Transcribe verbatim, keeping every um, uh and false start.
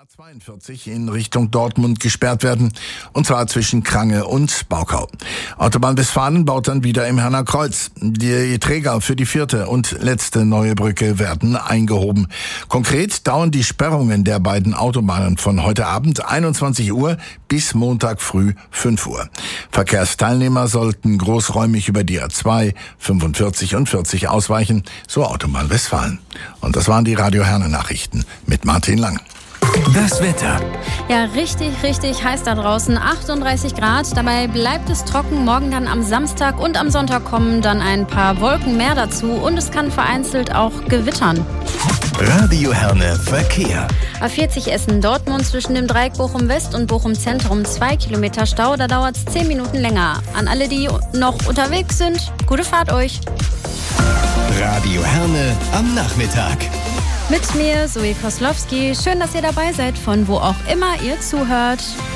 A zweiundvierzig in Richtung Dortmund gesperrt werden, und zwar zwischen Krange und Baukau. Autobahn Westfalen baut dann wieder im Herner Kreuz. Die Träger für die vierte und letzte neue Brücke werden eingehoben. Konkret dauern die Sperrungen der beiden Autobahnen von heute Abend einundzwanzig Uhr bis Montag früh fünf Uhr. Verkehrsteilnehmer sollten großräumig über die A zwei, fünfundvierzig und vierzig ausweichen, so Autobahn Westfalen. Und das waren die Radio Herne Nachrichten mit Martin Lang. Das Wetter. Ja, richtig, richtig heiß da draußen. achtunddreißig Grad. Dabei bleibt es trocken. Morgen dann am Samstag und am Sonntag kommen dann ein paar Wolken mehr dazu. Und es kann vereinzelt auch gewittern. Radio Herne Verkehr. A vierzig Essen-Dortmund zwischen dem Dreieck Bochum-West und Bochum-Zentrum. Zwei Kilometer Stau. Da dauert es zehn Minuten länger. An alle, die noch unterwegs sind, gute Fahrt euch. Radio Herne am Nachmittag. Mit mir, Zoe Koslowski. Schön, dass ihr dabei seid, von wo auch immer ihr zuhört.